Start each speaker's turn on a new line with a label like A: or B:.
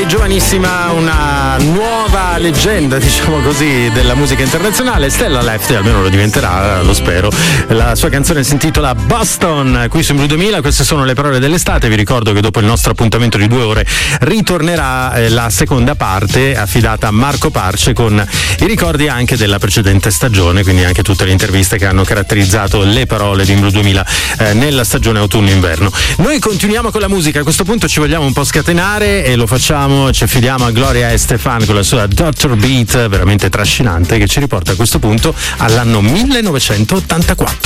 A: DJ giovanissima, una nuova leggenda, diciamo così, della musica internazionale. Stella Lefty, almeno lo diventerà, lo spero. La sua canzone si intitola Boston, qui su Blu 2000. Queste sono le parole dell'estate. Vi ricordo che dopo il nostro appuntamento di 2 ore ritornerà la seconda parte affidata a Marco Parce con i ricordi anche della precedente stagione, quindi anche tutte le interviste che hanno caratterizzato le parole di Blu 2000 nella stagione autunno-inverno. Noi continuiamo con la musica, a questo punto ci vogliamo un po' scatenare e lo facciamo, ci affidiamo a Gloria Estefan con la sua Dr. Beat veramente trascinante che ci riporta a questo punto all'anno 1984.